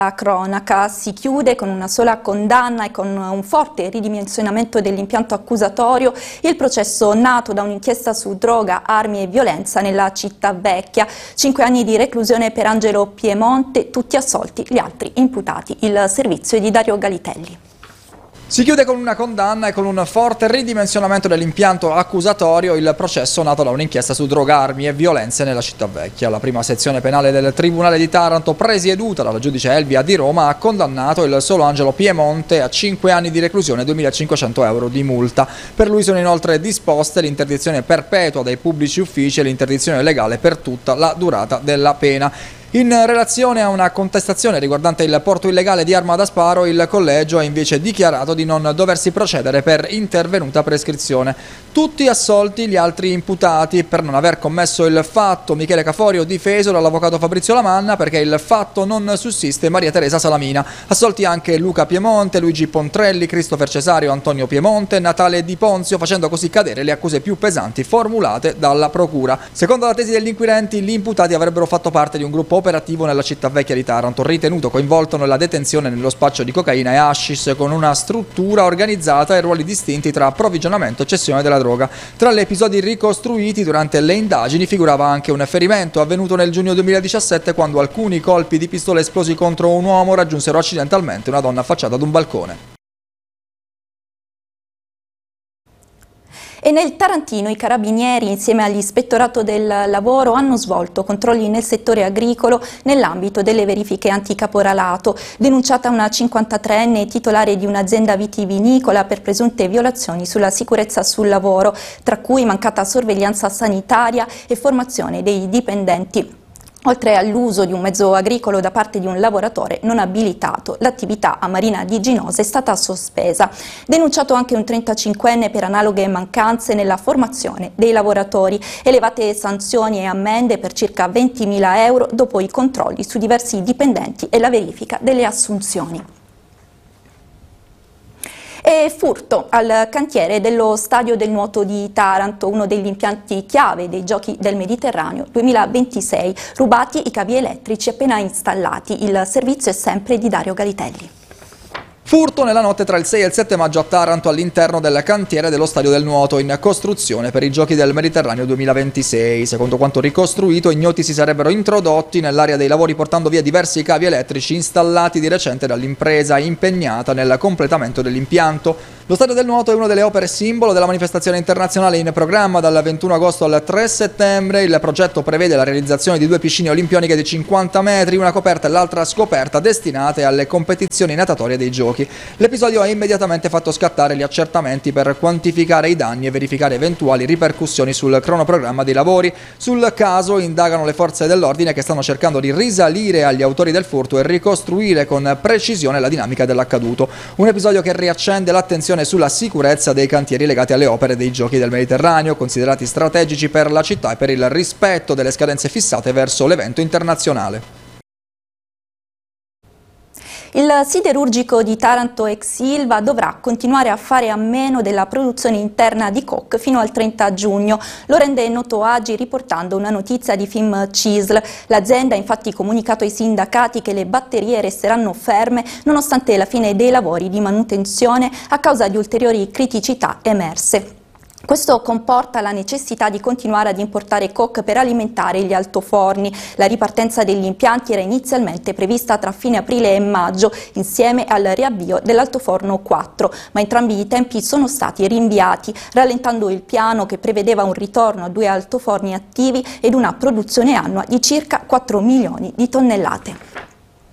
La cronaca si chiude con una sola condanna e con un forte ridimensionamento dell'impianto accusatorio il processo nato da un'inchiesta su droga, armi e violenza nella città vecchia. 5 anni di reclusione per Angelo Piemonte, tutti assolti gli altri imputati. Il servizio è di Dario Galitelli. Si chiude con una condanna e con un forte ridimensionamento dell'impianto accusatorio il processo nato da un'inchiesta su droga, armi e violenze nella città vecchia. La prima sezione penale del Tribunale di Taranto, presieduta dalla giudice Elvia Di Roma, ha condannato il solo Angelo Piemonte a 5 anni di reclusione e 2.500 euro di multa. Per lui sono inoltre disposte l'interdizione perpetua dai pubblici uffici e l'interdizione legale per tutta la durata della pena. In relazione a una contestazione riguardante il porto illegale di arma da sparo, il collegio ha invece dichiarato di non doversi procedere per intervenuta prescrizione. Tutti assolti gli altri imputati per non aver commesso il fatto. Michele Caforio difeso dall'avvocato Fabrizio Lamanna perché il fatto non sussiste. Maria Teresa Salamina. Assolti anche Luca Piemonte, Luigi Pontrelli, Christopher Cesario, Antonio Piemonte, Natale Di Ponzio, facendo così cadere le accuse più pesanti formulate dalla procura. Secondo la tesi degli inquirenti, gli imputati avrebbero fatto parte di un gruppo operativo nella città vecchia di Taranto, ritenuto coinvolto nella detenzione e nello spaccio di cocaina e hashish, con una struttura organizzata e ruoli distinti tra approvvigionamento e cessione della droga. Tra gli episodi ricostruiti durante le indagini figurava anche un ferimento avvenuto nel giugno 2017 quando alcuni colpi di pistola esplosi contro un uomo raggiunsero accidentalmente una donna affacciata ad un balcone. E nel Tarantino i carabinieri insieme all'Ispettorato del Lavoro hanno svolto controlli nel settore agricolo nell'ambito delle verifiche anticaporalato. Denunciata una 53enne titolare di un'azienda vitivinicola per presunte violazioni sulla sicurezza sul lavoro, tra cui mancata sorveglianza sanitaria e formazione dei dipendenti. Oltre all'uso di un mezzo agricolo da parte di un lavoratore non abilitato, l'attività a Marina di Ginosa è stata sospesa. Denunciato anche un 35enne per analoghe mancanze nella formazione dei lavoratori, elevate sanzioni e ammende per circa 20.000 euro dopo i controlli su diversi dipendenti e la verifica delle assunzioni. E furto al cantiere dello Stadio del Nuoto di Taranto, uno degli impianti chiave dei Giochi del Mediterraneo 2026, rubati i cavi elettrici appena installati. Il servizio è sempre di Dario Galitelli. Furto nella notte tra il 6 e il 7 maggio a Taranto all'interno del cantiere dello Stadio del Nuoto in costruzione per i Giochi del Mediterraneo 2026. Secondo quanto ricostruito, ignoti si sarebbero introdotti nell'area dei lavori portando via diversi cavi elettrici installati di recente dall'impresa impegnata nel completamento dell'impianto. Lo Stadio del Nuoto è una delle opere simbolo della manifestazione internazionale in programma dal 21 agosto al 3 settembre. Il progetto prevede la realizzazione di 2 piscine olimpioniche di 50 metri, una coperta e l'altra scoperta, destinate alle competizioni natatorie dei Giochi. L'episodio ha immediatamente fatto scattare gli accertamenti per quantificare i danni e verificare eventuali ripercussioni sul cronoprogramma dei lavori. Sul caso indagano le forze dell'ordine che stanno cercando di risalire agli autori del furto e ricostruire con precisione la dinamica dell'accaduto. Un episodio che riaccende l'attenzione sulla sicurezza dei cantieri legati alle opere dei Giochi del Mediterraneo, considerati strategici per la città e per il rispetto delle scadenze fissate verso l'evento internazionale. Il siderurgico di Taranto ex Ilva dovrà continuare a fare a meno della produzione interna di coke fino al 30 giugno. Lo rende noto Agi riportando una notizia di FIMCISL. L'azienda ha infatti comunicato ai sindacati che le batterie resteranno ferme nonostante la fine dei lavori di manutenzione a causa di ulteriori criticità emerse. Questo comporta la necessità di continuare ad importare coke per alimentare gli altoforni. La ripartenza degli impianti era inizialmente prevista tra fine aprile e maggio, insieme al riavvio dell'altoforno 4, ma entrambi i tempi sono stati rinviati, rallentando il piano che prevedeva un ritorno a 2 altoforni attivi ed una produzione annua di circa 4 milioni di tonnellate.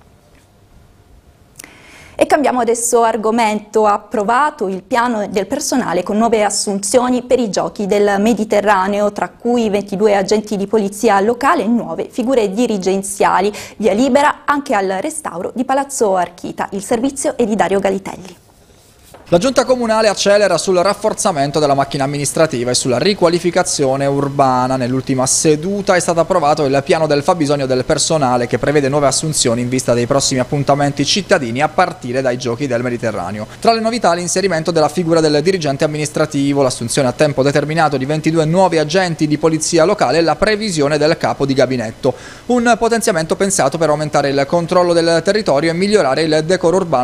E cambiamo adesso argomento. Approvato il piano del personale con nuove assunzioni per i Giochi del Mediterraneo, tra cui 22 agenti di polizia locale e 9 figure dirigenziali. Via libera anche al restauro di Palazzo Archita. Il servizio è di Dario Galitelli. La Giunta Comunale accelera sul rafforzamento della macchina amministrativa e sulla riqualificazione urbana. Nell'ultima seduta è stato approvato il piano del fabbisogno del personale che prevede nuove assunzioni in vista dei prossimi appuntamenti cittadini a partire dai Giochi del Mediterraneo. Tra le novità l'inserimento della figura del dirigente amministrativo, l'assunzione a tempo determinato di 22 nuovi agenti di polizia locale e la previsione del capo di gabinetto. Un potenziamento pensato per aumentare il controllo del territorio e migliorare il decoro urbano